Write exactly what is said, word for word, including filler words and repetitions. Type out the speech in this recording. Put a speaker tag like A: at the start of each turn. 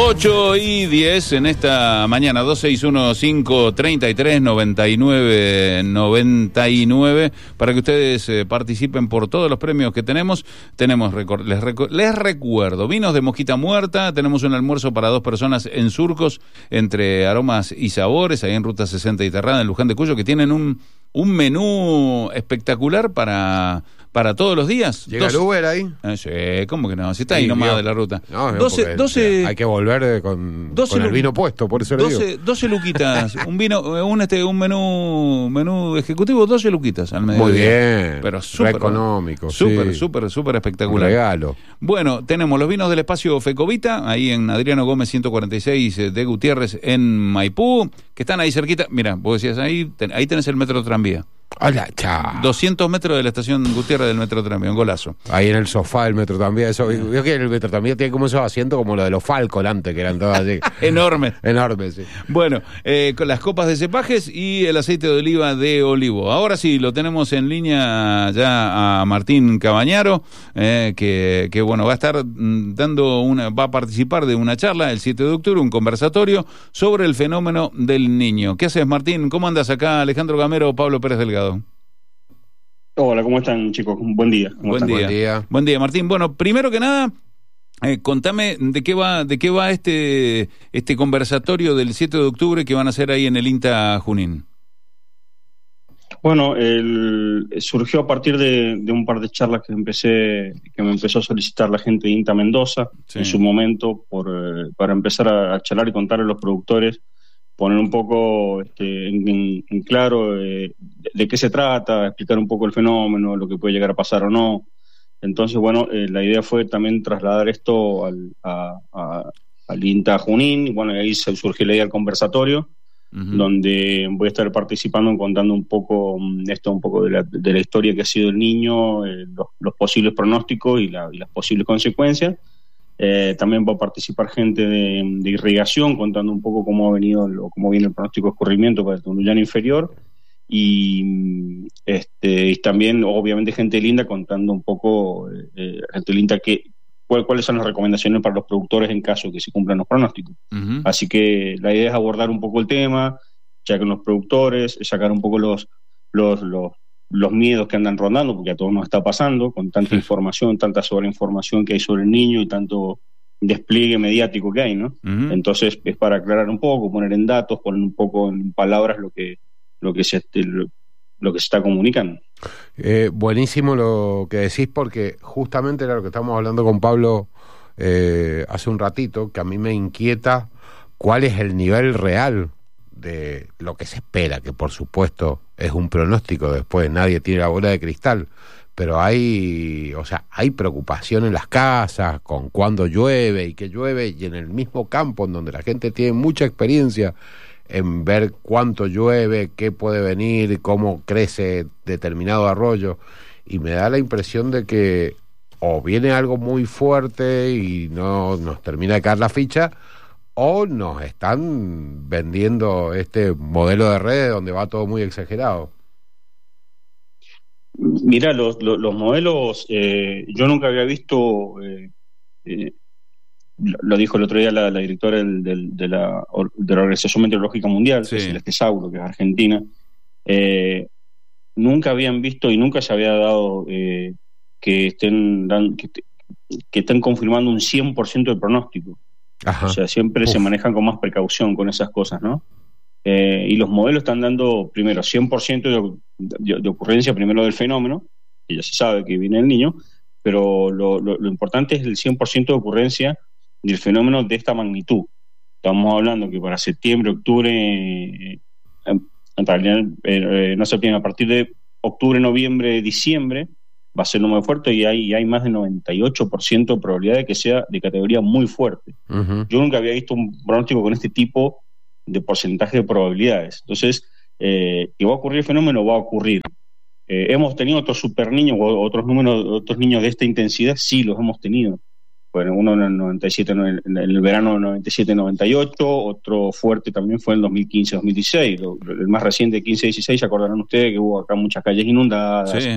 A: ocho y diez en esta mañana, dos seis uno cinco tres tres nueve nueve nueve nueve, para que ustedes eh, participen por todos los premios que tenemos. Tenemos, les, recu les recuerdo, vinos de mosquita muerta, tenemos un almuerzo para dos personas en Surcos, entre aromas y sabores, ahí en Ruta sesenta y Terrada, en Luján de Cuyo, que tienen un, un menú espectacular para... para todos los días.
B: ¿Llega el Uber ahí?
A: Eh, sí, ¿cómo que no? Si está ahí
B: Sí,
A: nomás
B: mío.
A: de la ruta.
B: No, no,
A: doce, doce,
B: hay que volver con, con el vino puesto, por eso le digo.
A: doce, doce luquitas, un vino, un este, un menú, menú ejecutivo, doce luquitas al mediodía.
B: Muy bien.
A: Pero súper
B: económico,
A: súper,
B: sí.
A: súper, súper espectacular.
B: Un regalo.
A: Bueno, tenemos los vinos del espacio Fecovita, ahí en Adriano Gómez ciento cuarenta y seis de Gutiérrez en Maipú, que están ahí cerquita. Mira, vos decías ahí, ten, ahí tenés el metro tranvía.
B: Hola, chao.
A: doscientos metros de la estación Gutiérrez del metro tranvía, un golazo.
B: Ahí en el sofá del metro también. Eso, yo que el metro también tiene como esos asientos como lo de los Falcon antes, que eran todos así.
A: Enormes.
B: Enormes, sí.
A: Bueno, eh, con las copas de cepajes y el aceite de oliva de olivo. Ahora sí, lo tenemos en línea ya a Martín Cabañaro, eh, que, que bueno, va a estar dando una, va a participar de una charla el siete de octubre, un conversatorio sobre el fenómeno del niño. ¿Qué haces, Martín? ¿Cómo andas acá? Alejandro Gamero, Pablo Pérez Delgado.
C: Hola, ¿cómo están, chicos? Buen día.
A: Buen día. Buen día. Buen día, Martín. Bueno, primero que nada, eh, contame de qué va, de qué va este, este conversatorio del siete de octubre que van a hacer ahí en el INTA Junín.
C: Bueno, el, surgió a partir de, de un par de charlas que empecé, que me empezó a solicitar la gente de INTA Mendoza, sí, en su momento, por, eh, para empezar a, a charlar y contarle a los productores, poner un poco este, en, en, en claro eh, de, de qué se trata, explicar un poco el fenómeno, lo que puede llegar a pasar o no. Entonces, bueno, eh, la idea fue también trasladar esto al, a, a, al INTA Junín, y bueno, ahí surgió la idea del conversatorio, uh-huh, donde voy a estar participando, contando un poco esto, un poco de la, de la historia que ha sido el niño, eh, los, los posibles pronósticos y, la, y las posibles consecuencias. Eh, también va a participar gente de, de irrigación, contando un poco cómo ha venido lo, cómo viene el pronóstico de escurrimiento para el Tunuyán inferior, y, este, y también obviamente gente linda contando un poco eh, gente linda que cuál, cuáles son las recomendaciones para los productores en caso de que se cumplan los pronósticos. Uh-huh. Así que la idea es abordar un poco el tema, ya con los productores, sacar un poco los los, los los miedos que andan rondando, porque a todos nos está pasando, con tanta información, tanta sobreinformación que hay sobre el niño y tanto despliegue mediático que hay, ¿no? Uh-huh. Entonces es para aclarar un poco, poner en datos, poner un poco en palabras lo que lo que se lo, lo que se está comunicando.
B: Eh, buenísimo lo que decís, porque justamente era lo que estábamos hablando con Pablo eh, hace un ratito, que a mí me inquieta cuál es el nivel real de lo que se espera, que por supuesto es un pronóstico, después nadie tiene la bola de cristal, pero hay, o sea, hay preocupación en las casas con cuándo llueve y qué llueve, y en el mismo campo en donde la gente tiene mucha experiencia en ver cuánto llueve, qué puede venir, cómo crece determinado arroyo, y me da la impresión de que o viene algo muy fuerte y no nos termina de caer la ficha, o nos están vendiendo este modelo de redes donde va todo muy exagerado.
C: Mira, los, los, los modelos, eh, yo nunca había visto, eh, eh, lo dijo el otro día la, la directora del, del, de, la, de la Organización Meteorológica Mundial, sí, que es el Tesauro, que es Argentina, eh, nunca habían visto y nunca se había dado eh, que estén dan, que, que estén confirmando un cien por ciento del pronóstico. Ajá. O sea, siempre Uf. se manejan con más precaución con esas cosas, ¿no? Eh, y los modelos están dando, primero, cien por ciento de, de, de ocurrencia, primero del fenómeno, que ya se sabe que viene el niño, pero lo, lo, lo importante es el cien por ciento de ocurrencia del fenómeno de esta magnitud. Estamos hablando que para septiembre, octubre, eh, en realidad eh, no se obtiene, a partir de octubre, noviembre, diciembre, va a ser lo muy fuerte, y hay, hay más del noventa y ocho por ciento de probabilidad de que sea de categoría muy fuerte. Uh-huh. Yo nunca había visto un pronóstico con este tipo de porcentaje de probabilidades. Entonces, eh, que va a ocurrir el fenómeno, va a ocurrir. Eh, ¿Hemos tenido otros super niños o otros números, otros niños de esta intensidad? Sí, los hemos tenido. Bueno, uno en el noventa y siete, en el verano del noventa y siete noventa y ocho, otro fuerte también fue en dos mil quince dos mil dieciséis. El más reciente, quince dieciséis, se acordarán ustedes que hubo acá muchas calles inundadas.
A: Sí.